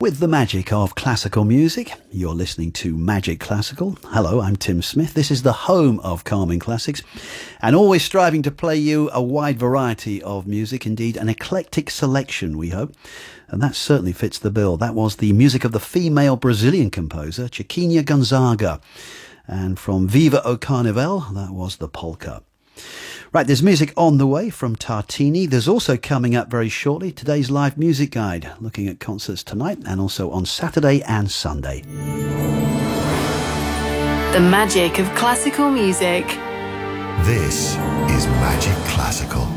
With the magic of classical music, you're listening to Magic Classical. Hello, I'm Tim Smith. This is the home of calming classics, and always striving to play you a wide variety of music, indeed an eclectic selection, we hope. And that certainly fits the bill. That was the music of the female Brazilian composer, Chiquinha Gonzaga. And from Viva o Carnival, that was the polka. Right, there's music on the way from Tartini. There's also coming up very shortly today's live music guide, looking at concerts tonight and also on Saturday and Sunday. The magic of classical music. This is Magic Classical.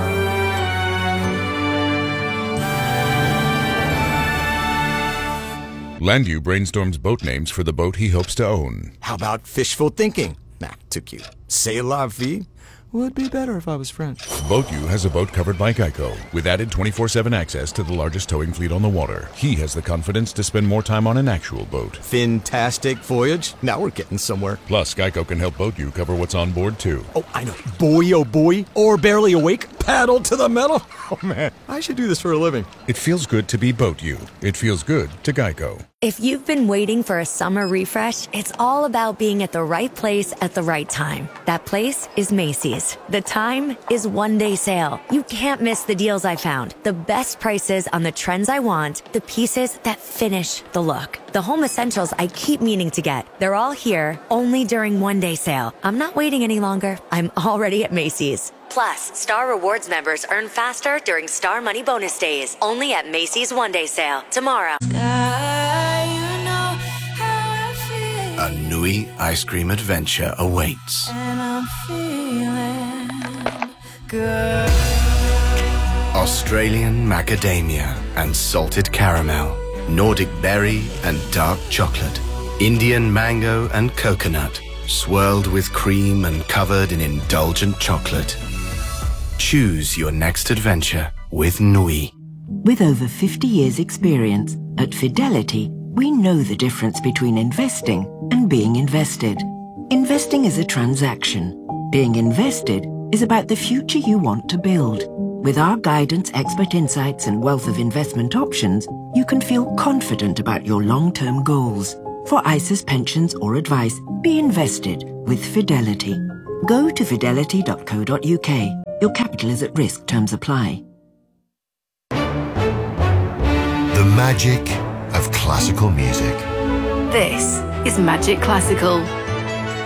Landu brainstorms boat names for the boat he hopes to own. How about fishful thinking? Nah, too cute. C'est la vie would be better if I was French. BoatU has a boat covered by Geico, with added 24/7 access to the largest towing fleet on the water. He has the confidence to spend more time on an actual boat. Fantastic voyage. Now we're getting somewhere. Plus, Geico can help BoatU cover what's on board, too. Oh, I know. Boy, oh boy. Or barely awake. Paddle to the metal. Oh, man. I should do this for a living. It feels good to be BoatU. It feels good to Geico. If you've been waiting for a summer refresh, it's all about being at the right place at the right time. That place is Macy's. The time is one day sale. You can't miss the deals I found. The best prices on the trends I want, the pieces that finish the look. The home essentials I keep meaning to get. They're all here, only during one day sale. I'm not waiting any longer. I'm already at Macy's. Plus, Star Rewards members earn faster during Star Money Bonus Days. Only at Macy's One Day Sale. Tomorrow. A Nui ice cream adventure awaits. And I'm feeling good. Australian macadamia and salted caramel, Nordic berry and dark chocolate, Indian mango and coconut, swirled with cream and covered in indulgent chocolate. Choose your next adventure with Nui. With over 50 years' experience, at Fidelity, we know the difference between investing and being invested. Investing is a transaction. Being invested is about the future you want to build. With our guidance, expert insights, and wealth of investment options, you can feel confident about your long-term goals. For ISAs, pensions, or advice, be invested with Fidelity. Go to fidelity.co.uk. Your capital is at risk. Terms apply. The magic of classical music. This is Magic Classical.